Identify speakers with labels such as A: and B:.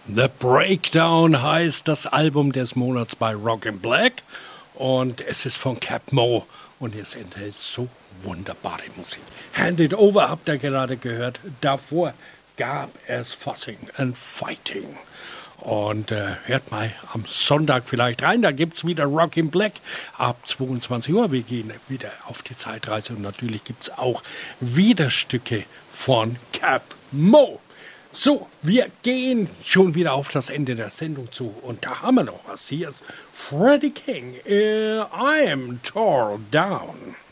A: The Breakdown heißt das Album des Monats bei Rockin' Black und es ist von Cap Mo und es enthält so wunderbare Musik. Hand It Over habt ihr gerade gehört, davor gab es Fussing and Fighting. Und hört mal am Sonntag vielleicht rein, da gibt's wieder Rockin' Black ab 22 Uhr. Wir gehen wieder auf die Zeitreise und natürlich gibt's auch wieder Stücke von Cap Mo. So, wir gehen schon wieder auf das Ende der Sendung zu und da haben wir noch was. Hier ist Freddie King, I Am Tore Down.